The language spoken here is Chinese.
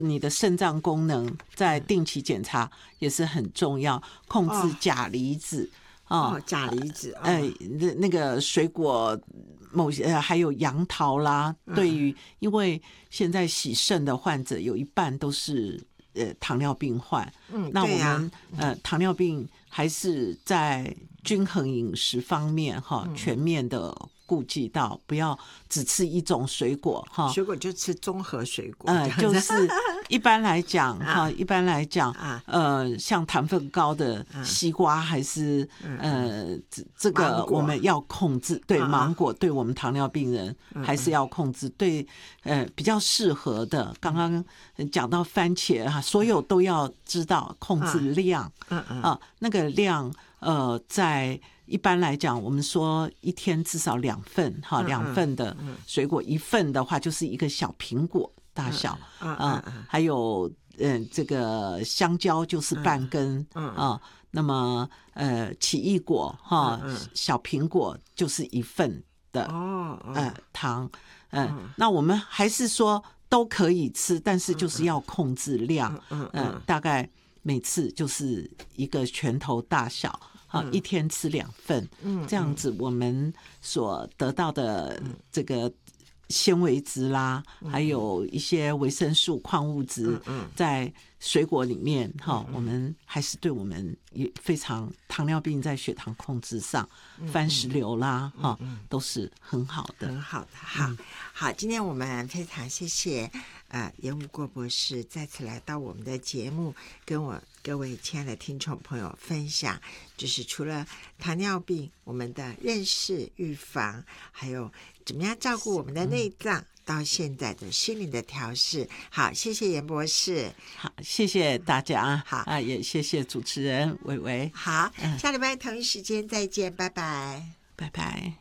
你的肾脏功能在定期检查也是很重要，控制钾离子。 钾离子， 那个水果某些还有杨桃啦，对于因为现在洗肾的患者有一半都是糖尿病患，那我们糖尿病还是在均衡饮食方面全面的顾及到，不要只吃一种水果水果就吃综合水果， 就是一般来讲像糖分高的西瓜还是这个我们要控制，对芒果对我们糖尿病人还是要控制，对比较适合的，刚刚讲到番茄所有都要知道控制量那个量在一般来讲，我们说一天至少2份2份的水果，1份的话就是一个小苹果大小还有这个香蕉就是半根那么奇异果小苹果就是1份的糖那我们还是说都可以吃，但是就是要控制量大概每次就是一个拳头大小一天吃2份这样子我们所得到的这个纤维质啦还有一些维生素矿物质在水果里面我们还是对我们也非常糖尿病在血糖控制上番石榴啦都是很好的很好的好今天我们非常谢谢严武国博士再次来到我们的节目，跟各位亲爱的听众朋友分享，就是除了糖尿病我们的认识预防，还有怎么样照顾我们的内脏，到现在的心理的调试。好，谢谢严博士。 好，谢谢大家。 好也谢谢主持人伟伟。 好，下礼拜同一时间再见，拜拜， 拜拜。